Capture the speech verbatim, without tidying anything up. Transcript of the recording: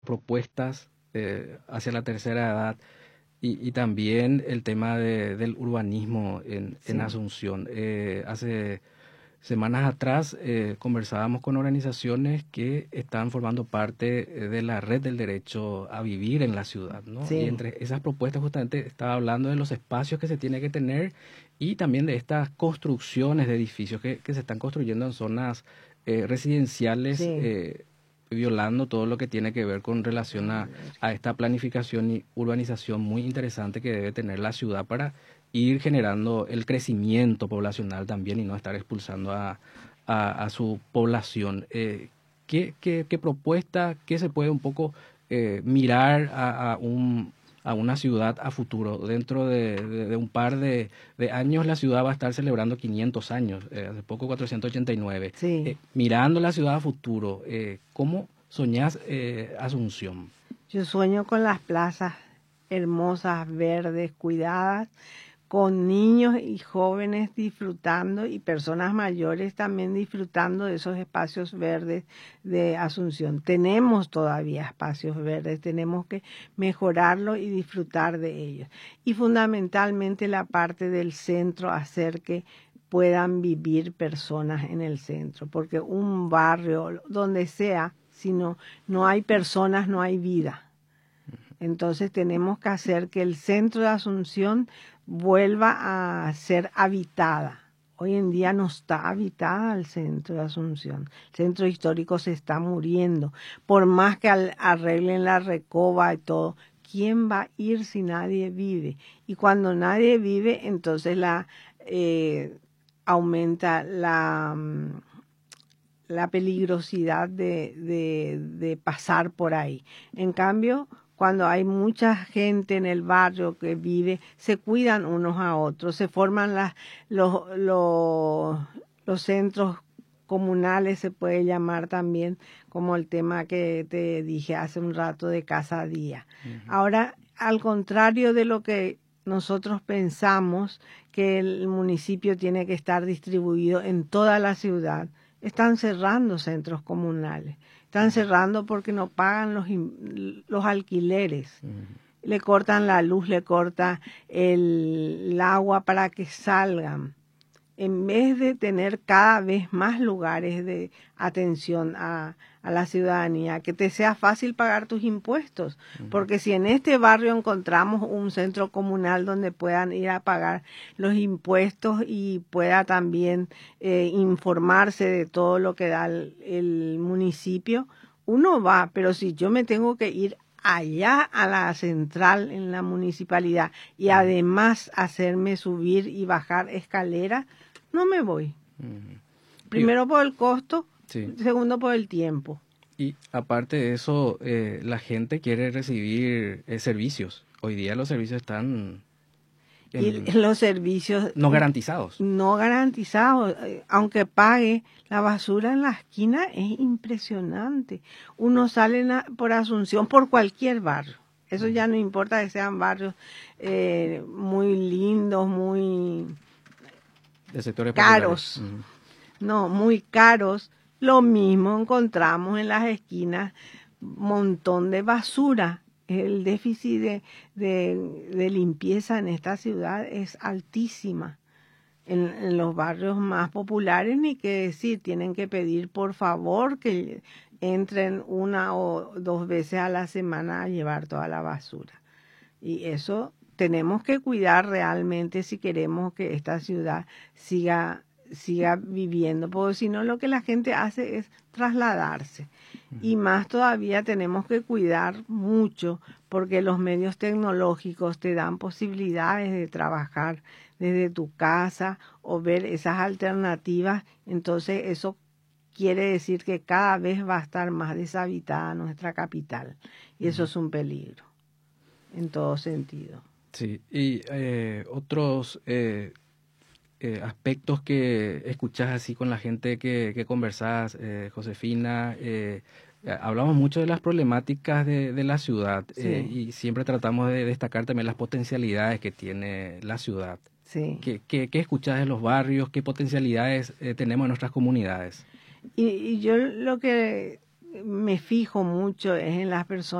propuestas eh, hacia la tercera edad y, y también el tema de, del urbanismo en, Sí. en Asunción. Eh, hace semanas atrás eh, conversábamos con organizaciones que están formando parte eh, de la red del derecho a vivir en la ciudad, ¿no? Y Sí. entre esas propuestas justamente estaba hablando de los espacios que se tiene que tener y también de estas construcciones de edificios que, que se están construyendo en zonas eh, residenciales, Sí. eh, violando todo lo que tiene que ver con relación a, a esta planificación y urbanización muy interesante que debe tener la ciudad para ir generando el crecimiento poblacional también y no estar expulsando a, a, a su población. Eh, ¿qué, qué, qué propuesta, qué se puede un poco eh, mirar a, a, un, a una ciudad a futuro? Dentro de, de, de un par de, de años la ciudad va a estar celebrando quinientos años, eh, hace poco cuatrocientos ochenta y nueve. Sí. Eh, mirando la ciudad a futuro, eh, ¿cómo soñás eh, Asunción? Yo sueño con las plazas hermosas, verdes, cuidadas, con niños y jóvenes disfrutando y personas mayores también disfrutando de esos espacios verdes de Asunción. Tenemos todavía espacios verdes, tenemos que mejorarlos y disfrutar de ellos. Y fundamentalmente la parte del centro, hacer que puedan vivir personas en el centro, porque un barrio, donde sea, si no, no hay personas, no hay vida. Entonces tenemos que hacer que el centro de Asunción vuelva a ser habitada. Hoy en día no está habitada el centro de Asunción. El centro histórico se está muriendo. Por más que arreglen la recoba y todo, ¿quién va a ir si nadie vive? Y cuando nadie vive, entonces la eh, aumenta la, la peligrosidad de, de, de pasar por ahí. En cambio, cuando hay mucha gente en el barrio que vive, se cuidan unos a otros, se forman las, los, los, los centros comunales, se puede llamar también, como el tema que te dije hace un rato de Casa Día. Uh-huh. Ahora, al contrario de lo que nosotros pensamos, que el municipio tiene que estar distribuido en toda la ciudad, están cerrando centros comunales. Están cerrando porque no pagan los, los alquileres. Uh-huh. Le cortan la luz, le cortan el, el agua para que salgan. En vez de tener cada vez más lugares de atención a, a la ciudadanía, que te sea fácil pagar tus impuestos. Uh-huh. Porque si en este barrio encontramos un centro comunal donde puedan ir a pagar los impuestos y pueda también eh, informarse de todo lo que da el, el municipio, uno va. Pero si yo me tengo que ir allá a la central en la municipalidad y uh-huh. además hacerme subir y bajar escaleras, no me voy. Uh-huh. Primero por el costo, sí. Segundo por el tiempo. Y aparte de eso, eh, la gente quiere recibir eh, servicios. Hoy día los servicios están... En, y los servicios... No garantizados. No garantizados. Aunque pague, la basura en la esquina es impresionante. Uno sale na, por Asunción, por cualquier barrio. Eso uh-huh. ya no importa que sean barrios eh, muy lindos, muy... De sectores caros, uh-huh. no, muy caros. Lo mismo encontramos en las esquinas, montón de basura. El déficit de, de, de limpieza en esta ciudad es altísima. En, en los barrios más populares, ni que decir, tienen que pedir por favor que entren una o dos veces a la semana a llevar toda la basura. Y eso tenemos que cuidar realmente si queremos que esta ciudad siga, siga viviendo, porque si no lo que la gente hace es trasladarse. Uh-huh. Y más todavía tenemos que cuidar mucho porque los medios tecnológicos te dan posibilidades de trabajar desde tu casa o ver esas alternativas. Entonces eso quiere decir que cada vez va a estar más deshabitada nuestra capital y eso uh-huh. es un peligro en todo sentido. Sí, y eh, otros eh, eh, aspectos que escuchás así con la gente que, que conversás, eh, Josefina, eh, hablamos mucho de las problemáticas de, de la ciudad sí. eh, y siempre tratamos de destacar también las potencialidades que tiene la ciudad. Sí. ¿Qué, qué, qué escuchás de los barrios? ¿Qué potencialidades eh, tenemos en nuestras comunidades? Y, y yo lo que me fijo mucho es en las personas